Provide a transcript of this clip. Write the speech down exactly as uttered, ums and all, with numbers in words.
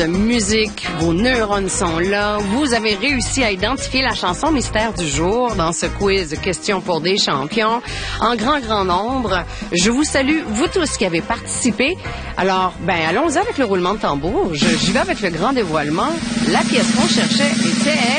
de musique, vos neurones sont là. Vous avez réussi à identifier la chanson mystère du jour dans ce quiz Questions pour des champions en grand, grand nombre. Je vous salue, vous tous qui avez participé. Alors, ben, allons-y avec le roulement de tambour. Je- J'y vais avec le grand dévoilement. La pièce qu'on cherchait était...